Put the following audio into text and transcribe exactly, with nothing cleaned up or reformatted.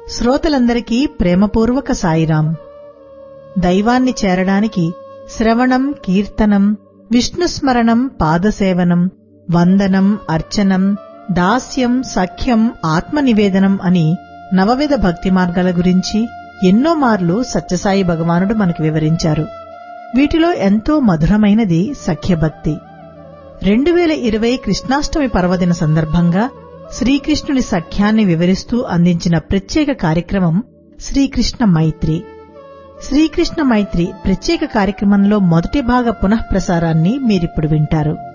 శ్రోతలందరికీ ప్రేమపూర్వక సాయిరాం. దైవాన్ని చేరడానికి శ్రవణం, కీర్తనం, విష్ణుస్మరణం, పాదసేవనం, వందనం, అర్చనం, దాస్యం, సఖ్యం, ఆత్మనివేదనం అని నవవిధ భక్తి మార్గాల గురించి ఎన్నో మార్లు సత్యసాయి భగవానుడు మనకు వివరించారు. వీటిలో ఎంతో మధురమైనది సఖ్యభక్తి. రెండు వేల ఇరవై కృష్ణాష్టమి పర్వదిన సందర్భంగా శ్రీకృష్ణుని సఖ్యాన్ని వివరిస్తూ అందించిన ప్రత్యేక కార్యక్రమం శ్రీకృష్ణ మైత్రి. శ్రీకృష్ణ మైత్రి ప్రత్యేక కార్యక్రమంలో మొదటి భాగ పునఃప్రసారాన్ని మీరిప్పుడు వింటారు.